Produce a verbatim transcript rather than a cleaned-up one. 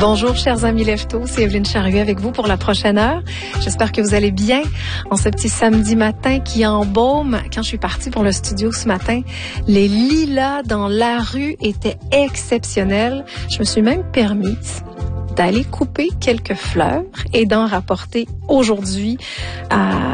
Bonjour, chers amis Lefto, c'est Evelyne Charrier avec vous pour la prochaine heure. J'espère que vous allez bien en ce petit samedi matin qui embaume. Quand je suis partie pour le studio ce matin, les lilas dans la rue étaient exceptionnels. Je me suis même permise d'aller couper quelques fleurs et d'en rapporter aujourd'hui à